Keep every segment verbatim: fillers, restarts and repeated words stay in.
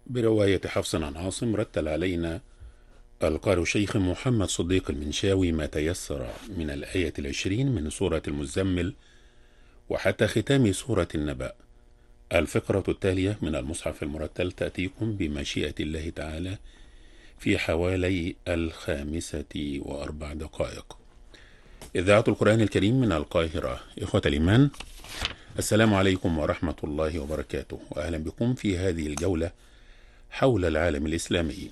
برواية حفص عن عاصم. رتل علينا القارئ الشيخ محمد صديق المنشاوي ما تيسر من الآية العشرين من سورة المزمل وحتى ختام سورة النبأ. الفقرة التالية من المصحف المرتل تأتيكم بمشيئة الله تعالى في حوالي الخامسة وأربع دقائق. إذاعة القرآن الكريم من القاهرة. إخوة الإيمان، السلام عليكم ورحمة الله وبركاته، وأهلا بكم في هذه الجولة حول العالم الإسلامي.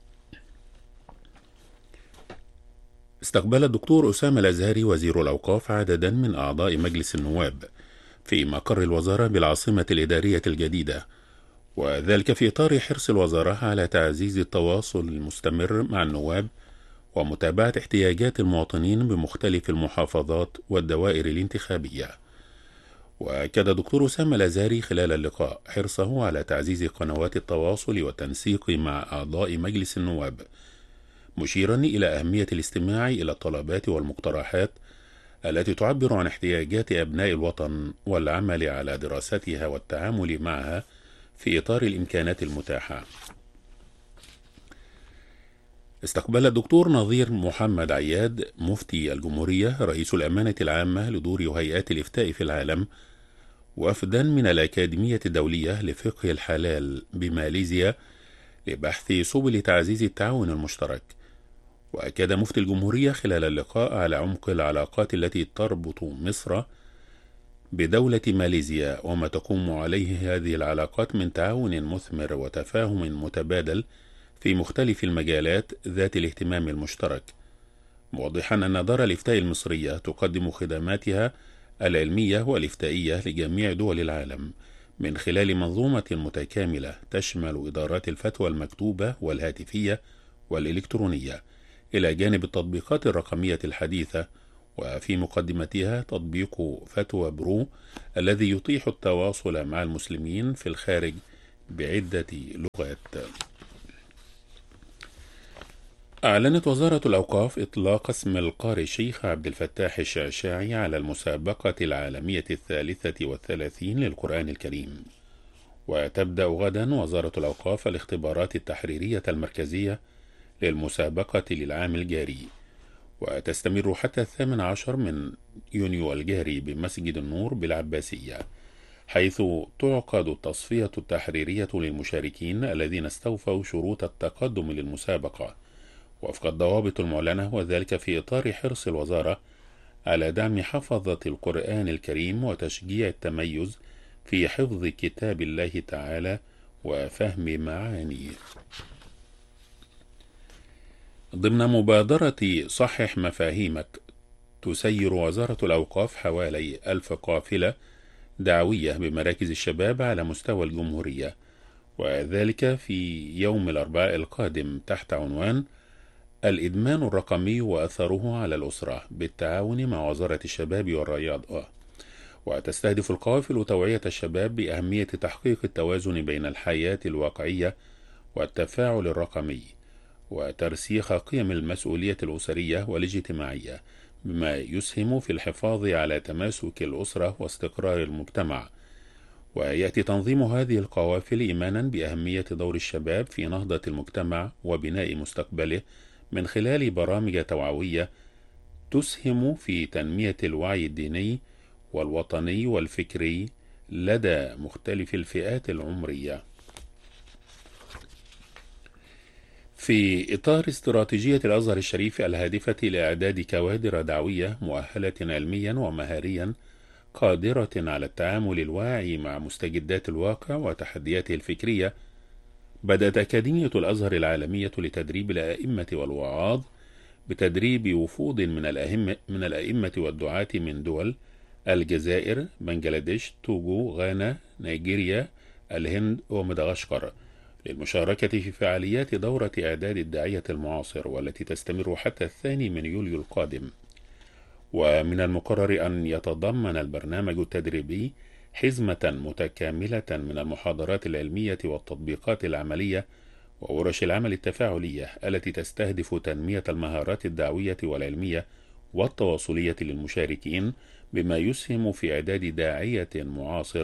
استقبل الدكتور أسامة الأزهري وزير الأوقاف عددا من أعضاء مجلس النواب في مقر الوزارة بالعاصمة الإدارية الجديدة، وذلك في إطار حرص الوزارة على تعزيز التواصل المستمر مع النواب ومتابعة احتياجات المواطنين بمختلف المحافظات والدوائر الانتخابية. وأكد دكتور أسامة الأزهري خلال اللقاء حرصه على تعزيز قنوات التواصل والتنسيق مع أعضاء مجلس النواب، مشيرا إلى أهمية الاستماع إلى الطلبات والمقترحات التي تعبر عن احتياجات أبناء الوطن والعمل على دراستها والتعامل معها في إطار الإمكانات المتاحة. استقبل الدكتور نظير محمد عياد مفتي الجمهورية رئيس الأمانة العامة لدور هيئات الإفتاء في العالم وفدا من الأكاديمية الدولية لفقه الحلال بماليزيا لبحث سبل تعزيز التعاون المشترك. وأكد مفتي الجمهورية خلال اللقاء على عمق العلاقات التي تربط مصر بدولة ماليزيا وما تقوم عليه هذه العلاقات من تعاون مثمر وتفاهم متبادل في مختلف المجالات ذات الاهتمام المشترك، موضحا أن دار الإفتاء المصرية تقدم خدماتها العلمية والإفتائية لجميع دول العالم من خلال منظومة متكاملة تشمل إدارات الفتوى المكتوبة والهاتفية والإلكترونية، إلى جانب التطبيقات الرقمية الحديثة، وفي مقدمتها تطبيق فتوى برو الذي يتيح التواصل مع المسلمين في الخارج بعدة لغات. أعلنت وزارة الأوقاف إطلاق اسم القارئ الشيخ عبد الفتاح الشعشاعي على المسابقة العالمية الثالثة والثلاثين للقرآن الكريم. وتبدأ غدا وزارة الأوقاف الاختبارات التحريرية المركزية للمسابقة للعام الجاري، وتستمر حتى الثامن عشر من يونيو الجاري بمسجد النور بالعباسية، حيث تعقد التصفية التحريرية للمشاركين الذين استوفوا شروط التقدم للمسابقة وفق الضوابط المعلنة، وذلك في إطار حرص الوزارة على دعم حفظة القرآن الكريم وتشجيع التميز في حفظ كتاب الله تعالى وفهم معانيه. ضمن مبادرة صحح مفاهيمك، تسير وزارة الأوقاف حوالي ألف قافلة دعوية بمراكز الشباب على مستوى الجمهورية، وذلك في يوم الأربعاء القادم تحت عنوان الإدمان الرقمي وأثره على الأسرة بالتعاون مع وزارة الشباب والرياضة. وتستهدف القوافل توعية الشباب بأهمية تحقيق التوازن بين الحياة الواقعية والتفاعل الرقمي، وترسيخ قيم المسؤولية الأسرية والاجتماعية، بما يسهم في الحفاظ على تماسك الأسرة واستقرار المجتمع. ويأتي تنظيم هذه القوافل إيمانا بأهمية دور الشباب في نهضة المجتمع وبناء مستقبله من خلال برامج توعوية تسهم في تنمية الوعي الديني والوطني والفكري لدى مختلف الفئات العمرية. في إطار استراتيجية الأزهر الشريف الهادفة لإعداد كوادر دعوية مؤهلة علميا ومهاريا قادرة على التعامل الواعي مع مستجدات الواقع وتحدياته الفكرية، بدأت أكاديمية الأزهر العالمية لتدريب الأئمة والوعاظ بتدريب وفود من الأئمة من الأئمة والدعاة من دول الجزائر، بنغلاديش، توغو، غانا، نيجيريا، الهند ومدغشقر، للمشاركة في فعاليات دورة إعداد الداعية المعاصر، والتي تستمر حتى الثاني من يوليو القادم. ومن المقرر أن يتضمن البرنامج التدريبي حزمة متكاملة من المحاضرات العلمية والتطبيقات العملية وورش العمل التفاعلية التي تستهدف تنمية المهارات الدعوية والعلمية والتواصلية للمشاركين، بما يسهم في إعداد داعية معاصر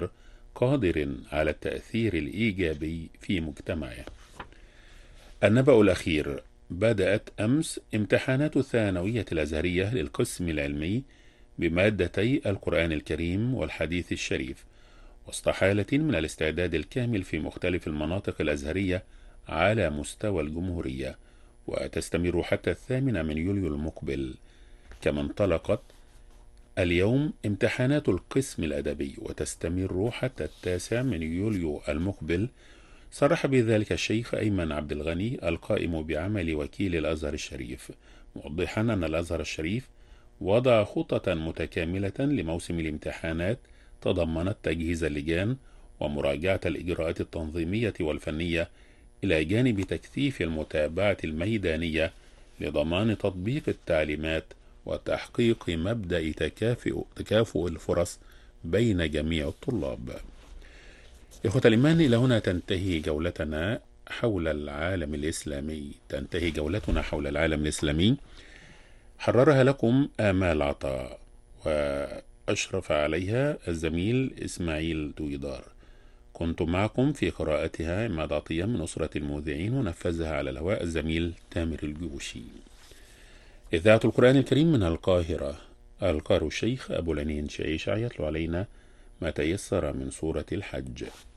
قادر على التأثير الإيجابي في مجتمعه. النبأ الأخير: بدأت أمس امتحانات الثانوية الأزهرية للقسم العلمي بمادتي القرآن الكريم والحديث الشريف، وسط حالة من الاستعداد الكامل في مختلف المناطق الأزهرية على مستوى الجمهورية، وتستمر حتى الثامن من يوليو المقبل. كما انطلقت اليوم امتحانات القسم الأدبي وتستمر حتى التاسع من يوليو المقبل. صرح بذلك الشيخ أيمن عبد الغني القائم بعمل وكيل الأزهر الشريف، موضحا أن الأزهر الشريف وضع خطة متكاملة لموسم الامتحانات تضمنت تجهيز اللجان ومراجعة الإجراءات التنظيمية والفنية، إلى جانب تكثيف المتابعة الميدانية لضمان تطبيق التعليمات وتحقيق مبدأ تكافؤ, تكافؤ الفرص بين جميع الطلاب. إخوة الإيمان، إلى هنا تنتهي جولتنا حول العالم الإسلامي تنتهي جولتنا حول العالم الإسلامي حررها لكم آمال عطاء، وأشرف عليها الزميل إسماعيل دويدار. كنت معكم في قراءتها عماد عطية من أسرة المذيعين، ونفذها على الهواء الزميل تامر الجوشي. إذاعة القرآن الكريم من القاهرة، القارئ الشيخ أبو العنين شعيشع يتلو علينا ما تيسر من سورة الحج.